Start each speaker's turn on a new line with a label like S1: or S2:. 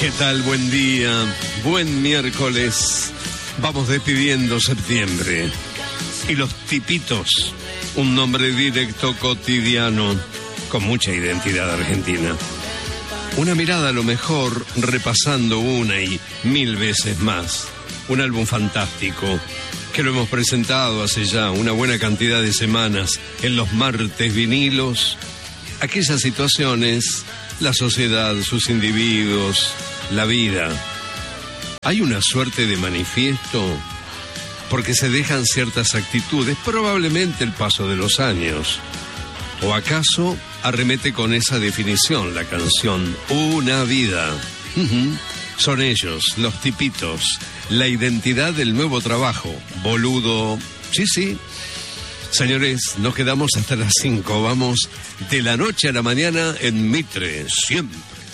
S1: ¿Qué tal? Buen día, buen miércoles. Vamos despidiendo septiembre. Y los tipitos, un nombre directo, cotidiano, con mucha identidad argentina. Una mirada a lo mejor, repasando una y mil veces más. Un álbum fantástico, que lo hemos presentado hace ya una buena cantidad de semanas en los martes vinilos. Aquellas situaciones, la sociedad, sus individuos, la vida. Hay una suerte de manifiesto porque se dejan ciertas actitudes, probablemente el paso de los años. ¿O acaso arremete con esa definición la canción Una vida? Son ellos, los tipitos, la identidad del nuevo trabajo. Boludo, sí. Señores, nos quedamos hasta las 5. Vamos de la noche a la mañana en Mitre, siempre.